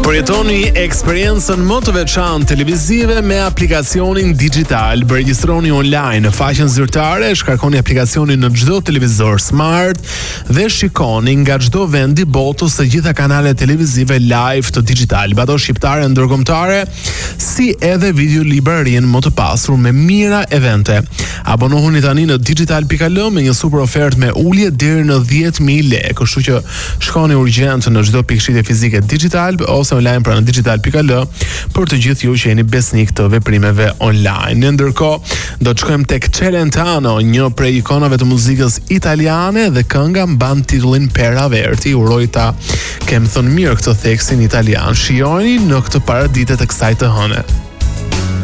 Përjetoni eksperiencën më të veçantë televizive me aplikacionin digital. Regjistroni online në faqen zyrtare, shkarkoni aplikacionin në çdo televizor smart dhe shikoni nga çdo vend i botës të gjitha kanalet televizive live të digital, ato shqiptare, ndërkombëtare, si edhe videolibrarinë më të pasur me mira evente. Abonohuni tani në digital.al me një super ofertë me ulje deri në 10.000 lekë, kështu që shkoni urgjent në çdo pikëshitje fizike digital ose online pra në digital.al për të gjithë ju që jeni besnik të veprimeve online. Ndërkohë, do të shkojmë tek Celentano, një prej ikonave të muzikës italiane, dhe kënga mban titullin Per Averti. Uroj ta kem thënë mirë këtë theksin italian. Shijoni në këtë paraditë të kësaj të hëne.